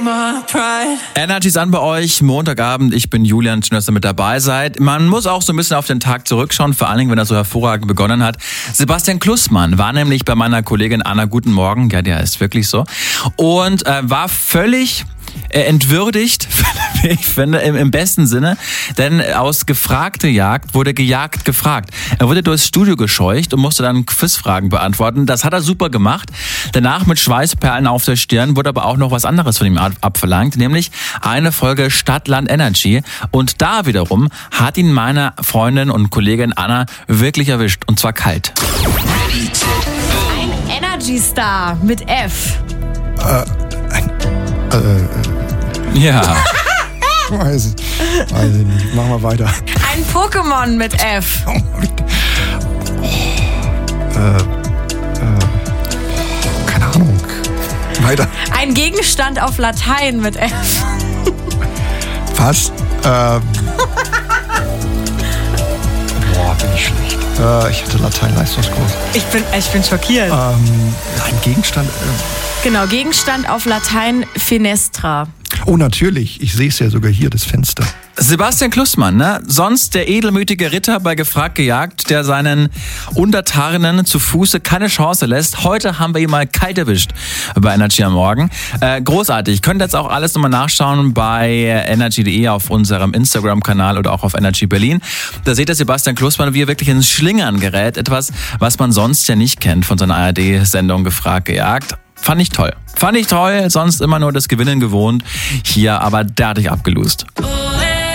Energy ist an bei euch, Montagabend, ich bin Julian, schön, dass ihr mit dabei seid. Man muss auch so ein bisschen auf den Tag zurückschauen, vor allen Dingen, wenn er so hervorragend begonnen hat. Sebastian Klussmann war nämlich bei meiner Kollegin Anna Guten Morgen, ja, der ist wirklich so, und war völlig entwürdigt, ich finde, im besten Sinne, denn aus gefragte Jagd wurde gejagt gefragt. Er wurde durchs Studio gescheucht und musste dann Quizfragen beantworten. Das hat er super gemacht. Danach mit Schweißperlen auf der Stirn wurde aber auch noch was anderes von ihm abverlangt, nämlich eine Folge Stadt, Land, Energy. Und da wiederum hat ihn meine Freundin und Kollegin Anna wirklich erwischt, und zwar kalt. Ein Energy-Star mit F. Ja. Weiß ich nicht. Machen wir weiter. Ein Pokémon mit F. Keine Ahnung. Weiter. Ein Gegenstand auf Latein mit F. Was? Bin ich schlecht. Ich hatte Latein-Leistungskurs. Ich bin schockiert. Ein Gegenstand? Genau, Gegenstand auf Latein Fenestra. Oh, natürlich. Ich sehe es ja sogar hier, das Fenster. Sebastian Klussmann, ne? Sonst der edelmütige Ritter bei Gefragt gejagt, der seinen Untertanen zu Fuße keine Chance lässt. Heute haben wir ihn mal kalt erwischt bei Energy am Morgen. Großartig. Könnt jetzt auch alles nochmal nachschauen bei energy.de auf unserem Instagram-Kanal oder auch auf Energy Berlin. Da seht ihr Sebastian Klussmann, wie er wirklich ins Schlingern gerät. Etwas, was man sonst ja nicht kennt von seiner ARD-Sendung Gefragt gejagt. Fand ich toll, sonst immer nur das Gewinnen gewohnt. Hier aber derartig abgelost.